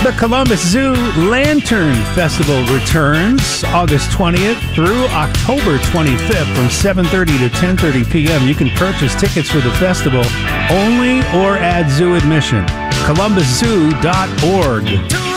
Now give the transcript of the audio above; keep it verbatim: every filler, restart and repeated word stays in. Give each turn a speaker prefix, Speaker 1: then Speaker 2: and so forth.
Speaker 1: The Columbus Zoo Lantern Festival returns August twentieth through October twenty-fifth from seven thirty to ten thirty p.m. You can purchase tickets for the festival only or at zoo admission. columbus zoo dot org.